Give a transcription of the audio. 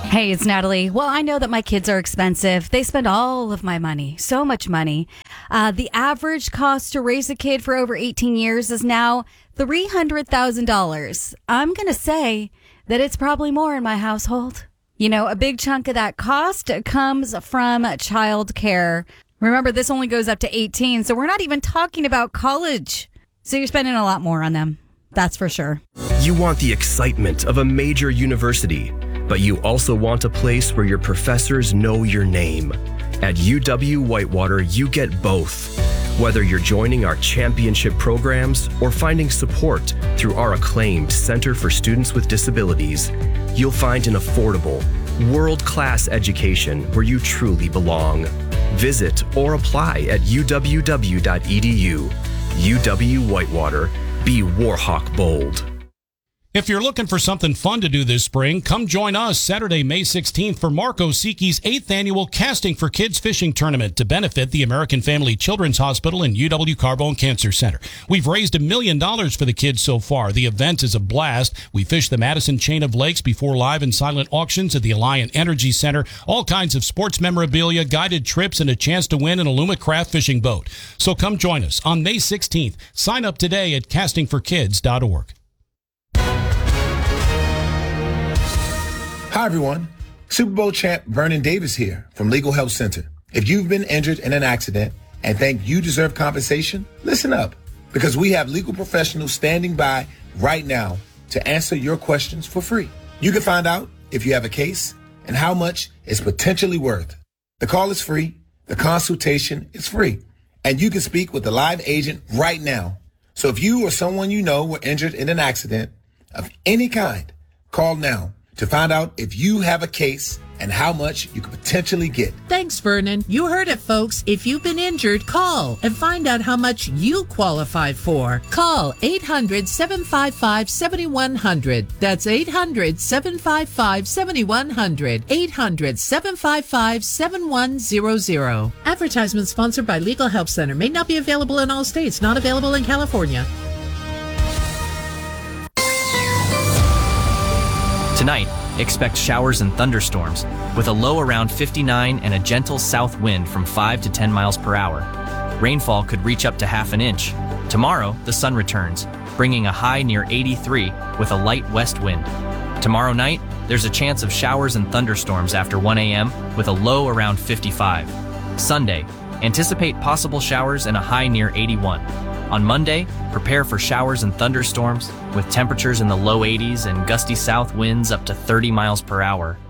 Hey, it's Natalie. Well, I know that my kids are expensive. They spend all of my money, so much money. The average cost to raise a kid for over 18 years is now $300,000. I'm going to say that it's probably more in my household. You know, a big chunk of that cost comes from child care. Remember, this only goes up to 18, so we're not even talking about college. So you're spending a lot more on them. That's for sure. You want the excitement of a major university, but you also want a place where your professors know your name. At UW-Whitewater, you get both. Whether you're joining our championship programs or finding support through our acclaimed Center for Students with Disabilities, you'll find an affordable, world-class education where you truly belong. Visit or apply at uww.edu. UW-Whitewater. Be Warhawk bold. If you're looking for something fun to do this spring, come join us Saturday, May 16th for Mark Osiki's 8th annual Casting for Kids Fishing Tournament to benefit the American Family Children's Hospital and UW-Carbone Cancer Center. We've raised $1 million for the kids so far. The event is a blast. We fish the Madison Chain of Lakes before live and silent auctions at the Alliant Energy Center. All kinds of sports memorabilia, guided trips, and a chance to win an Alumacraft fishing boat. So come join us on May 16th. Sign up today at castingforkids.org. Hi, everyone. Super Bowl champ Vernon Davis here from Legal Help Center. If you've been injured in an accident and think you deserve compensation, listen up, because we have legal professionals standing by right now to answer your questions for free. You can find out if you have a case and how much it's potentially worth. The call is free. The consultation is free. And you can speak with a live agent right now. So if you or someone you know were injured in an accident of any kind, call now to find out if you have a case and how much you could potentially get. Thanks, Vernon. You heard it, folks. If you've been injured, call and find out how much you qualify for. Call 800-755-7100. That's 800-755-7100. 800-755-7100. Advertisement sponsored by Legal Help Center. May not be available in all states. Not available in California. Tonight, expect showers and thunderstorms with a low around 59 and a gentle south wind from 5 to 10 miles per hour. Rainfall could reach up to half an inch. Tomorrow, the sun returns, bringing a high near 83 with a light west wind. Tomorrow night, there's a chance of showers and thunderstorms after 1 a.m. with a low around 55. Sunday, anticipate possible showers and a high near 81. On Monday, prepare for showers and thunderstorms with temperatures in the low 80s and gusty south winds up to 30 miles per hour.